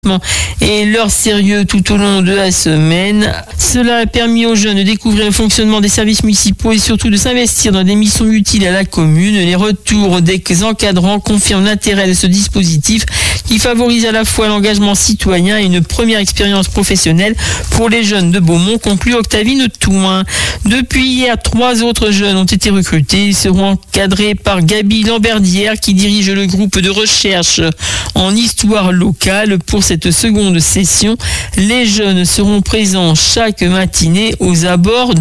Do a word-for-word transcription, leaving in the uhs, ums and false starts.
et leur sérieux tout au long de la semaine. Cela a permis aux jeunes de découvrir le fonctionnement des services municipaux et surtout de s'investir dans des missions utiles à la commune. Les retours des encadrants confirment l'intérêt de ce dispositif qui favorise à la fois l'engagement citoyen et une première expérience professionnelle pour les jeunes de Beaumont, conclut Octavine Touin. Depuis hier, trois autres jeunes ont été recrutés. Ils seront encadrés par Gabi Lamberdière qui dirige le groupe de recherche en histoire locale. Pour cette seconde session, les jeunes seront présents chaque matinée aux abords